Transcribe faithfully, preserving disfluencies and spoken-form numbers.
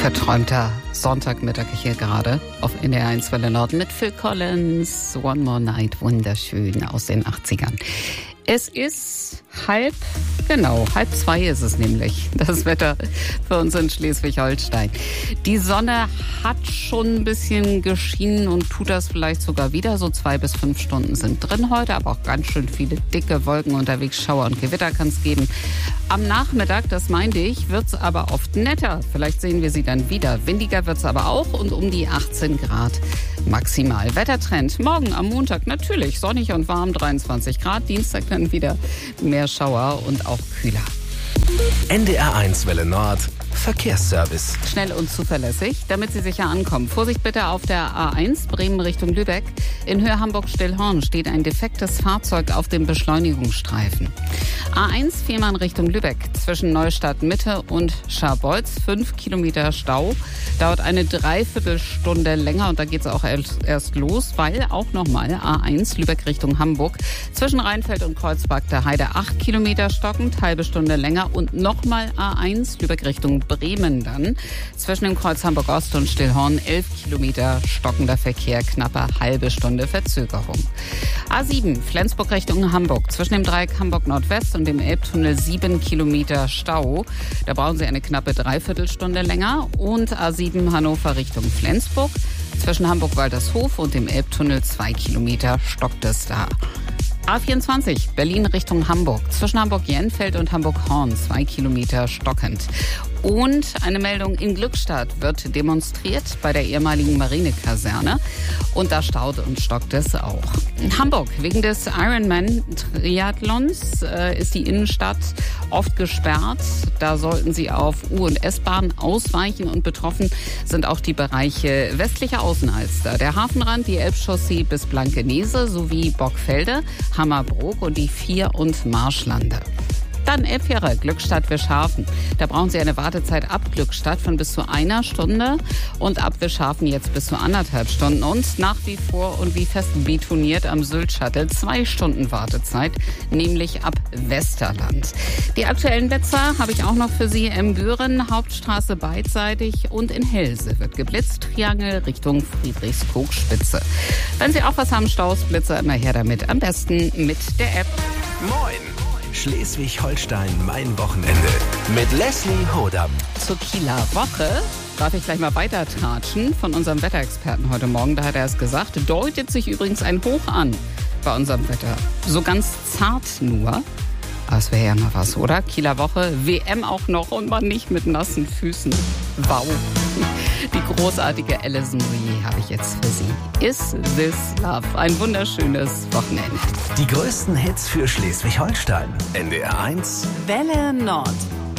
verträumter Sonntagmittag hier gerade auf N D R eins Welle Nord mit Phil Collins, One More Night, wunderschön aus den achtzigern. Es ist halb, genau, halb zwei ist es nämlich, das Wetter für uns in Schleswig-Holstein. Die Sonne hat schon ein bisschen geschienen und tut das vielleicht sogar wieder. So zwei bis fünf Stunden sind drin heute, aber auch ganz schön viele dicke Wolken unterwegs. Schauer und Gewitter kann es geben. Am Nachmittag, das meinte ich, wird es aber oft netter. Vielleicht sehen wir sie dann wieder. Windiger wird es aber auch und um die achtzehn Grad maximal. Wettertrend morgen am Montag natürlich sonnig und warm, dreiundzwanzig Grad. Dienstag dann wieder mehr Schauer und auch kühler. N D R eins Welle Nord Verkehrsservice. Schnell und zuverlässig, damit Sie sicher ankommen. Vorsicht bitte auf der A eins Bremen Richtung Lübeck. In Höhe Hamburg-Stillhorn steht ein defektes Fahrzeug auf dem Beschleunigungsstreifen. A eins Fehmarn Richtung Lübeck. Zwischen Neustadt Mitte und Scharbeutz fünf Kilometer Stau. Dauert eine Dreiviertelstunde länger und da geht es auch erst los, weil auch nochmal A eins Lübeck Richtung Hamburg. Zwischen Rheinfeld und Kreuzberg der Heide acht Kilometer stockend, halbe Stunde länger und nochmal A eins Lübeck Richtung Bremen dann. Zwischen dem Kreuz Hamburg-Ost und Stillhorn elf Kilometer stockender Verkehr, knappe halbe Stunde Verzögerung. A sieben Flensburg Richtung Hamburg. Zwischen dem Dreieck Hamburg-Nordwest und dem Elbtunnel sieben Kilometer Stau. Da brauchen Sie eine knappe Dreiviertelstunde länger. Und A sieben Hannover Richtung Flensburg. Zwischen Hamburg-Waltershof und dem Elbtunnel zwei Kilometer stockt es da. A vierundzwanzig, Berlin Richtung Hamburg. Zwischen Hamburg-Jenfeld und Hamburg-Horn, zwei Kilometer stockend. Und eine Meldung in Glückstadt wird demonstriert bei der ehemaligen Marinekaserne. Und da staut und stockt es auch. In Hamburg, wegen des Ironman-Triathlons äh, ist die Innenstadt oft gesperrt. Da sollten Sie auf U- und S-Bahn ausweichen und betroffen sind auch die Bereiche westlicher Außenalster. Der Hafenrand, die Elbchaussee bis Blankenese sowie Bockfelde, Hammerbrook und die Vier- und Marschlande. Dann Elbfähre, Glückstadt-Wischhafen. Da brauchen Sie eine Wartezeit ab Glückstadt von bis zu einer Stunde und ab Wischhafen jetzt bis zu anderthalb Stunden. Und nach wie vor und wie fest betoniert am Sylt-Shuttle zwei Stunden Wartezeit, nämlich ab Westerland. Die aktuellen Blitzer habe ich auch noch für Sie. in Büren, Hauptstraße beidseitig und in Helse wird geblitzt, Triangel Richtung Friedrichskoog-Spitze. Wenn Sie auch was haben, Staus, Blitzer, immer her damit. Am besten mit der App. Moin! Schleswig-Holstein, mein Wochenende. Mit Leslie Hodam. Zur Kieler Woche darf ich gleich mal weiter tratschen von unserem Wetterexperten heute Morgen. Da hat er es gesagt, deutet sich übrigens ein Hoch an bei unserem Wetter. So ganz zart nur. Aber es wäre ja mal was, oder? Kieler Woche, W M auch noch und man nicht mit nassen Füßen. Wow. Die großartige Alison Moyet habe ich jetzt für Sie. Is This Love? Ein wunderschönes Wochenende. Die größten Hits für Schleswig-Holstein. N D R eins Welle Nord.